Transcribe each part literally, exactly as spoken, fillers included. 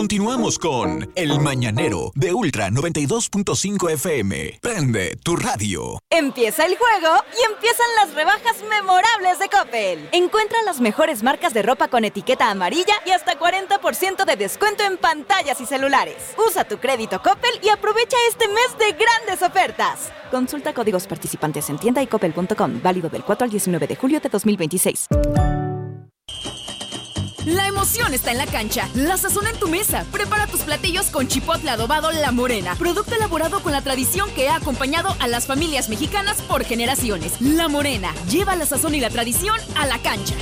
Continuamos con El Mañanero de Ultra noventa y dos punto cinco F M. Prende tu radio. Empieza el juego y empiezan las rebajas memorables de Coppel. Encuentra las mejores marcas de ropa con etiqueta amarilla y hasta cuarenta por ciento de descuento en pantallas y celulares. Usa tu crédito Coppel y aprovecha este mes de grandes ofertas. Consulta códigos participantes en tienda y coppel punto com. Válido del cuatro al diecinueve de julio de dos mil veintiséis. La emoción está en la cancha, la sazón en tu mesa. Prepara tus platillos con chipotle adobado La Morena, producto elaborado con la tradición que ha acompañado a las familias mexicanas por generaciones. La Morena, lleva la sazón y la tradición a la cancha.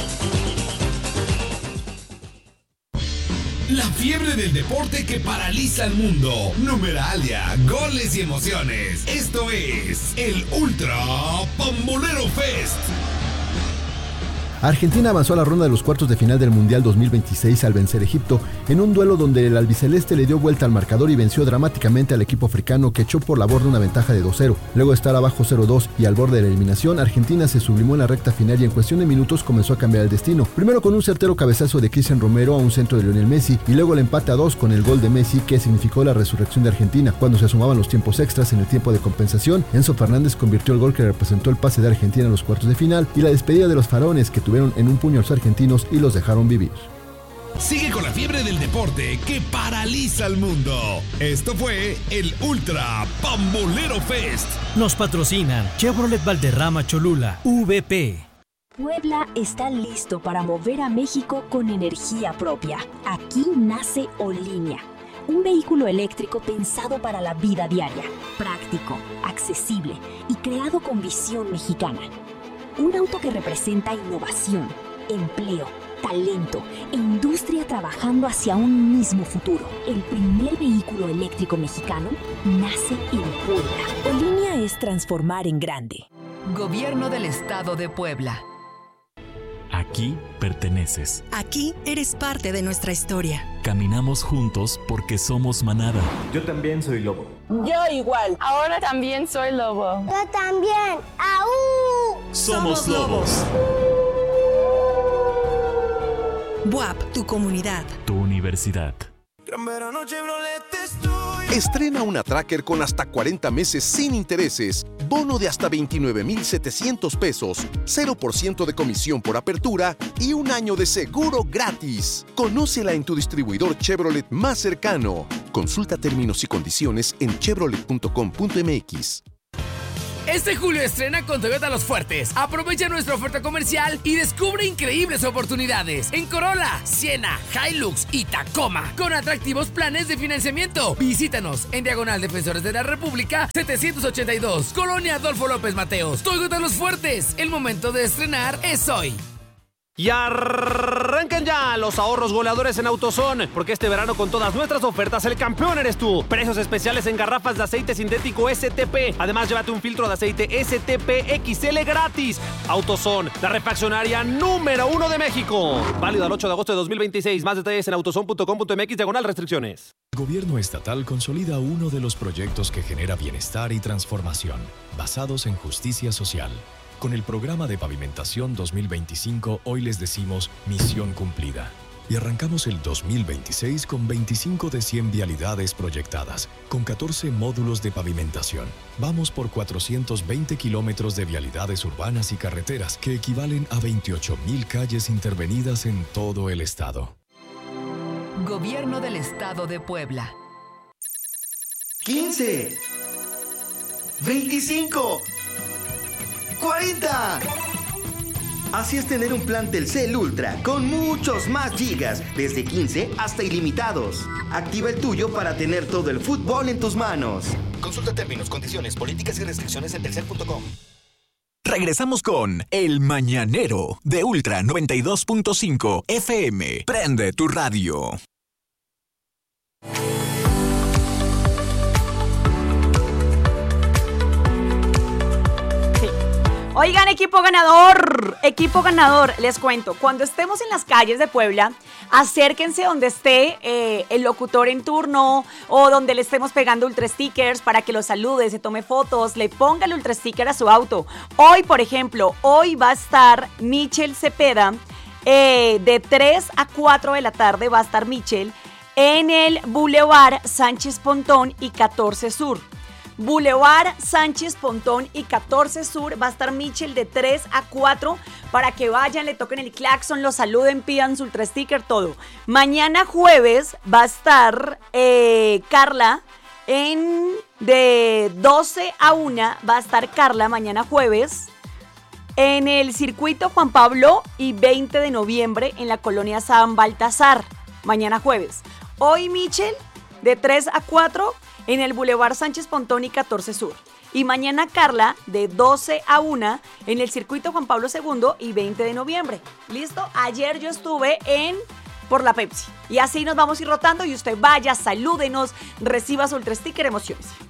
La fiebre del deporte que paraliza al mundo. Numeralia, goles y emociones. Esto es el Ultra Pambolero Fest. Argentina avanzó a la ronda de los cuartos de final del Mundial dos mil veintiséis al vencer a Egipto en un duelo donde el albiceleste le dio vuelta al marcador y venció dramáticamente al equipo africano que echó por la borda una ventaja de dos cero. Luego de estar abajo cero dos y al borde de la eliminación, Argentina se sublimó en la recta final y en cuestión de minutos comenzó a cambiar el destino. Primero con un certero cabezazo de Cristian Romero a un centro de Lionel Messi y luego el empate a dos con el gol de Messi que significó la resurrección de Argentina. Cuando se sumaban los tiempos extras en el tiempo de compensación, Enzo Fernández convirtió el gol que representó el pase de Argentina en los cuartos de final y la despedida de los faraones que tuvieron en un puño a los argentinos y los dejaron vivir. Sigue con la fiebre del deporte que paraliza al mundo. Esto fue el Ultra Pambolero Fest. Nos patrocinan Chevrolet Valderrama Cholula, V P. Puebla está listo para mover a México con energía propia. Aquí nace Olínea, un vehículo eléctrico pensado para la vida diaria, práctico, accesible y creado con visión mexicana. Un auto que representa innovación, empleo, talento e industria trabajando hacia un mismo futuro. El primer vehículo eléctrico mexicano nace en Puebla. Olínea es transformar en grande. Gobierno del Estado de Puebla. Aquí perteneces. Aquí eres parte de nuestra historia. Caminamos juntos porque somos manada. Yo también soy lobo. Yo igual. Ahora también soy lobo. Yo también. ¡Aú! Somos lobos. B U A P, tu comunidad. Tu universidad. Gran Verano Chevrolet estoy. Estrena una Tracker con hasta cuarenta meses sin intereses, bono de hasta veintinueve mil setecientos pesos, cero por ciento de comisión por apertura y un año de seguro gratis. Conócela en tu distribuidor Chevrolet más cercano. Consulta términos y condiciones en chevrolet punto com punto m x. Este julio estrena con Toyota Los Fuertes. Aprovecha nuestra oferta comercial y descubre increíbles oportunidades en Corolla, Siena, Hilux y Tacoma con atractivos planes de financiamiento. Visítanos en Diagonal Defensores de la República setecientos ochenta y dos, Colonia Adolfo López Mateos. Toyota Los Fuertes, el momento de estrenar es hoy. Y arrancan ya los ahorros goleadores en AutoZone, porque este verano con todas nuestras ofertas el campeón eres tú. Precios especiales en garrafas de aceite sintético S T P. Además, llévate un filtro de aceite S T P X L gratis. AutoZone, la refaccionaria número uno de México. Válido al ocho de agosto de dos mil veintiséis. Más detalles en autozone punto com punto m x diagonal restricciones. El gobierno estatal consolida uno de los proyectos que genera bienestar y transformación, basados en justicia social. Con el programa de pavimentación dos mil veinticinco, hoy les decimos misión cumplida. Y arrancamos el dos mil veintiséis con veinticinco de cien vialidades proyectadas, con catorce módulos de pavimentación. Vamos por cuatrocientos veinte kilómetros de vialidades urbanas y carreteras, que equivalen a veintiocho mil calles intervenidas en todo el estado. Gobierno del Estado de Puebla. quince, veinticinco, cuarenta. Así es tener un plan Telcel Ultra con muchos más gigas, desde quince hasta ilimitados. Activa el tuyo para tener todo el fútbol en tus manos. Consulta términos, condiciones, políticas y restricciones en telcel punto com. Regresamos con El Mañanero de Ultra noventa y dos punto cinco F M. Prende tu radio. Oigan, equipo ganador, equipo ganador, les cuento, cuando estemos en las calles de Puebla, acérquense donde esté eh, el locutor en turno o donde le estemos pegando ultra stickers para que lo salude, se tome fotos, le ponga el ultra sticker a su auto. Hoy, por ejemplo, hoy va a estar Michel Cepeda, eh, de tres a cuatro de la tarde va a estar Michel en el Boulevard Sánchez Pontón y catorce Sur. Boulevard Sánchez Pontón y catorce Sur va a estar Michel de tres a cuatro para que vayan, le toquen el claxon, lo saluden, pidan su ultra sticker, todo. Mañana jueves va a estar eh, Carla en de doce a una, va a estar Carla mañana jueves en el circuito Juan Pablo y veinte de noviembre en la colonia San Baltasar, mañana jueves. Hoy Michel de tres a cuatro en el Boulevard Sánchez Pontón y catorce Sur. Y mañana Carla de doce a una en el circuito Juan Pablo segundo y veinte de noviembre. ¿Listo? Ayer yo estuve en por la Pepsi. Y así nos vamos a ir rotando y usted vaya, salúdenos, reciba su ultra sticker, emociones.